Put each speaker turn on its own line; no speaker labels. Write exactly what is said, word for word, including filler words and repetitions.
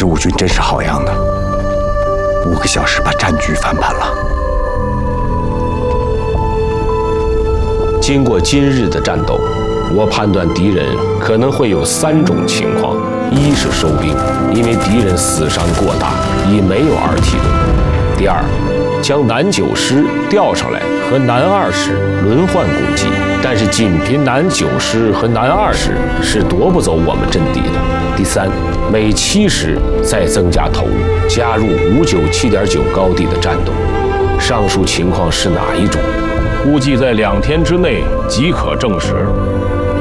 十五军真是好样的，五个小时把战局翻盘了。
经过今日的战斗，我判断敌人可能会有三种情况：一是收兵，因为敌人死伤过大，已没有二梯队；第二，将南九师调上来和南二师轮换攻击，但是仅凭南九师和南二师是夺不走我们阵地的；第三，每七师再增加投入，加入五九七点九高地的战斗。上述情况是哪一种？
估计在两天之内即可证实。